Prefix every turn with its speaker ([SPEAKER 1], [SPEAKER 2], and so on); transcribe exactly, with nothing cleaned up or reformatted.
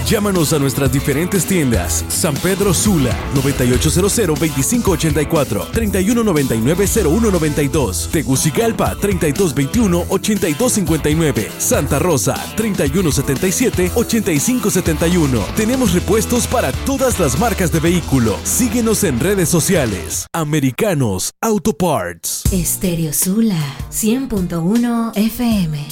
[SPEAKER 1] Llámanos a nuestras diferentes tiendas. San Pedro Sula, noventa y ocho cero cero veinticinco ochenta y cuatro, treinta y uno noventa y nueve cero uno noventa y dos. Tegucigalpa, treinta y dos veintiuno ochenta y dos cincuenta y nueve. Santa Rosa, treinta y uno setenta y siete ochenta y cinco setenta y uno. Tenemos repuestos para todas las marcas de vehículo. Síguenos en redes sociales. Americanos Auto Parts.
[SPEAKER 2] Estéreo Sula, cien punto uno F M.